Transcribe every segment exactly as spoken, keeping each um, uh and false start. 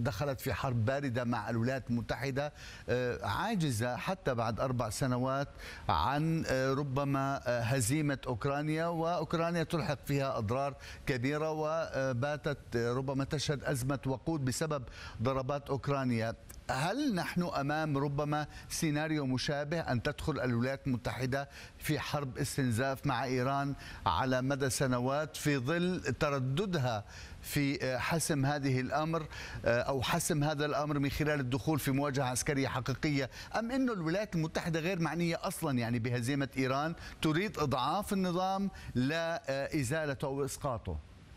دخلت في حرب باردة مع الولايات المتحدة، عاجزة حتى بعد أربع سنوات عن ربما هزيمة أوكرانيا، وأوكرانيا تلحق فيها أضرار كبيرة، وباتت ربما تشهد أزمة وقود بسبب ضربات أوكرانيا. هل نحن أمام ربما سيناريو مشابه أن تدخل الولايات المتحدة في حرب استنزاف مع إيران على مدى سنوات في ظل ترددها في حسم هذه الأمر أو حسم هذا الأمر من خلال الدخول في مواجهة عسكرية حقيقية، أم أن الولايات المتحدة غير معنية أصلا يعني بهزيمة إيران، تريد إضعاف النظام لا إزالته أو إسقاطه؟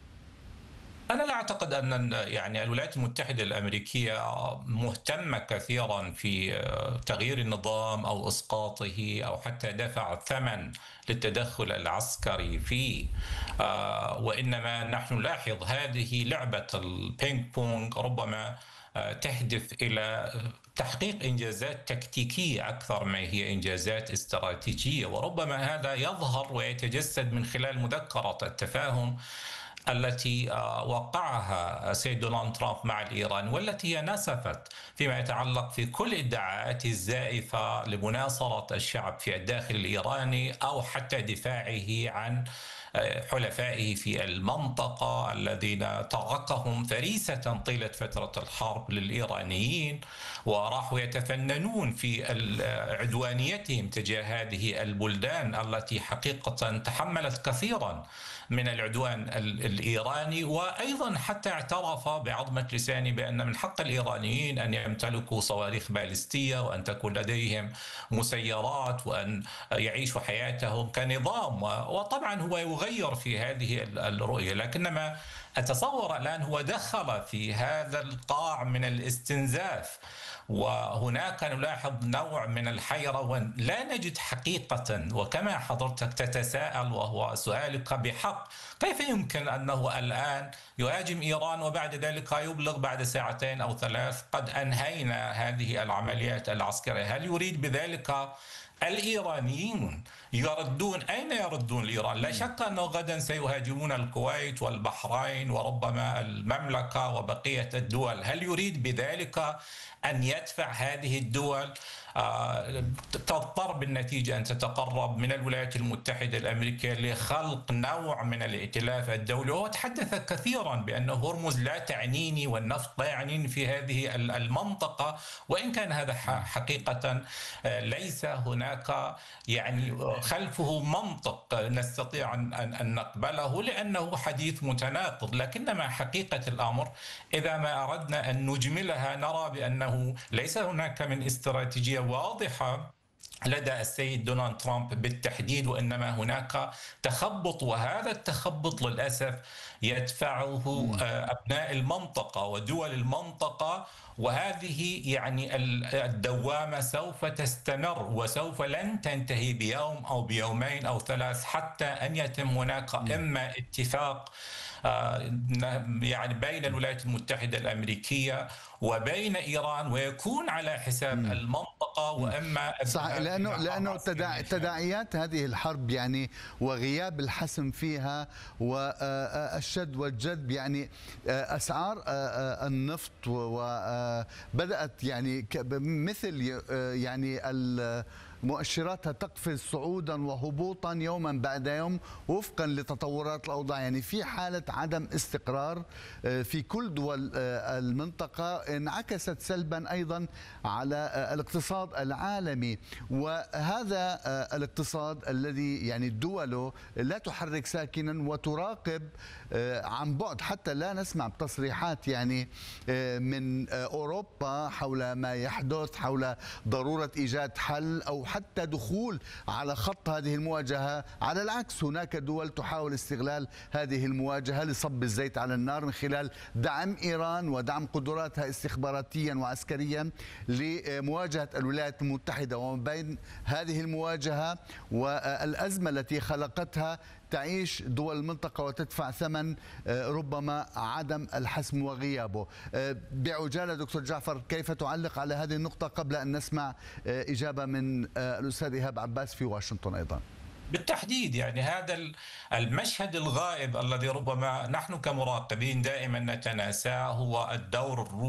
أنا لا أعتقد أن يعني الولايات المتحدة الأمريكية مهتمة كثيرا في تغيير النظام أو إسقاطه أو حتى دفع ثمن للتدخل العسكري فيه، وإنما نحن نلاحظ هذه لعبة البينج بونغ ربما تهدف إلى تحقيق إنجازات تكتيكية أكثر ما هي إنجازات استراتيجية، وربما هذا يظهر ويتجسد من خلال مذكرة التفاهم التي وقعها السيد دونالد ترامب مع الإيران، والتي هي نسفت فيما يتعلق في كل الادعاءات الزائفة لمناصرة الشعب في الداخل الإيراني أو حتى دفاعه عن حلفائه في المنطقة الذين طرقهم فريسة طيلة فترة الحرب للإيرانيين، وراحوا يتفننون في عدوانيتهم تجاه هذه البلدان التي حقيقة تحملت كثيرا من العدوان الإيراني، وأيضا حتى اعترف بعظمة لسانه بأن من حق الإيرانيين أن يمتلكوا صواريخ باليستية وأن تكون لديهم مسيرات وأن يعيشوا حياتهم كنظام. وطبعا هو يغير في هذه الرؤية، لكنما أتصور الآن هو دخل في هذا القاع من الاستنزاف، وهناك نلاحظ نوع من الحيرة ولا نجد حقيقة. وكما حضرتك تتساءل وهو سؤالك بحق، كيف يمكن أنه الآن يهاجم إيران وبعد ذلك يبلغ بعد ساعتين أو ثلاث قد أنهينا هذه العمليات العسكرية؟ هل يريد بذلك الإيرانيين يردون؟ أين يردون الإيران؟ لا شك أنه غدا سيهاجمون الكويت والبحرين وربما المملكة وبقية الدول. هل يريد بذلك أن يدفع هذه الدول تضطر بالنتيجة أن تتقرب من الولايات المتحدة الأمريكية لخلق نوع من الائتلاف الدولي؟ وهو تحدث كثيرا بأن هرمز لا تعنيني والنفط لا يعنيني في هذه المنطقة، وإن كان هذا حقيقة ليس هناك يعني خلفه منطق نستطيع أن نقبله لأنه حديث متناقض. لكنما حقيقة الأمر إذا ما أردنا أن نجملها نرى بأنه ليس هناك من استراتيجية واضحة لدى السيد دونالد ترامب بالتحديد، وإنما هناك تخبط، وهذا التخبط للأسف يدفعه أبناء المنطقة ودول المنطقة، وهذه يعني الدوامة سوف تستمر وسوف لن تنتهي بيوم أو بيومين أو ثلاث حتى أن يتم هناك إما اتفاق يعني بين الولايات المتحدة الأمريكية وبين إيران ويكون على حساب م. المنطقة، وإما صح، لأنه لأنه تداعيات هذه الحرب يعني وغياب الحسم فيها والشد والجذب، يعني أسعار النفط وبدأت يعني مثل يعني مؤشراتها تقفز صعودا وهبوطا يوما بعد يوم وفقا لتطورات الأوضاع، يعني في حالة عدم استقرار في كل دول المنطقة انعكست سلبا أيضا على الاقتصاد العالمي. وهذا الاقتصاد الذي يعني دوله لا تحرك ساكنا وتراقب عن بعد، حتى لا نسمع بتصريحات يعني من أوروبا حول ما يحدث، حول ضرورة إيجاد حل أو حتى دخول على خط هذه المواجهة. على العكس هناك دول تحاول استغلال هذه المواجهة لصب الزيت على النار من خلال دعم إيران ودعم قدراتها استخباراتيا وعسكريا لمواجهة الولايات المتحدة. وما بين هذه المواجهة والأزمة التي خلقتها تعيش دول المنطقة وتدفع ثمن ربما عدم الحسم وغيابه. بعجالة دكتور جعفر، كيف تعلق على هذه النقطة قبل أن نسمع إجابة من الأستاذ إيهاب عباس في واشنطن أيضا؟ بالتحديد يعني هذا المشهد الغائب الذي ربما نحن كمراقبين دائما نتناساه هو الدور الروسي